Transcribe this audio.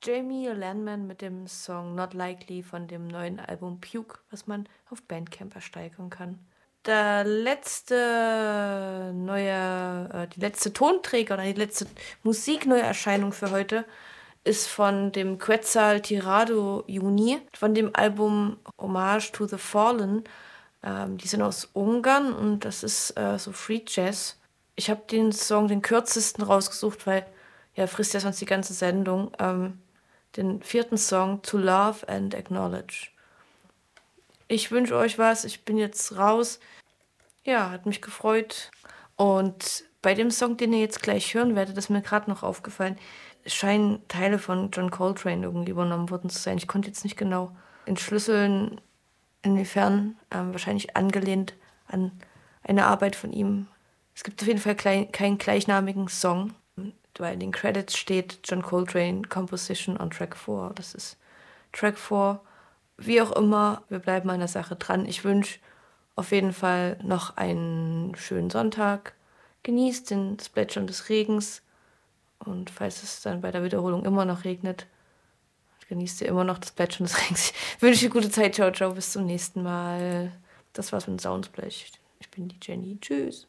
Jamie Landman mit dem Song Not Likely von dem neuen Album Puke, was man auf Bandcamp ersteigern kann. Die letzte Tonträger oder die letzte Musikneuerscheinung für heute ist von dem Quetzal Tirado Juni, von dem Album Homage to the Fallen. Die sind aus Ungarn und das ist so Free Jazz. Ich habe den Song den kürzesten rausgesucht, weil frisst ja sonst die ganze Sendung. Den 4. Song To Love and Acknowledge. Ich wünsche euch was. Ich bin jetzt raus. Ja, hat mich gefreut. Und bei dem Song, den ihr jetzt gleich hören werdet, ist mir gerade noch aufgefallen, scheinen Teile von John Coltrane irgendwie übernommen worden zu sein. Ich konnte jetzt nicht genau entschlüsseln, inwiefern. Wahrscheinlich angelehnt an eine Arbeit von ihm. Es gibt auf jeden Fall keinen gleichnamigen Song, weil in den Credits steht John Coltrane Composition on Track 4. Das ist Track 4. Wie auch immer, wir bleiben an der Sache dran. Ich wünsche auf jeden Fall noch einen schönen Sonntag. Genießt das Plätschern des Regens. Und falls es dann bei der Wiederholung immer noch regnet, genießt ihr immer noch das Plätschern des Regens. Ich wünsche dir gute Zeit. Ciao, ciao. Bis zum nächsten Mal. Das war's mit Soundsplash. Ich bin die Jenny. Tschüss.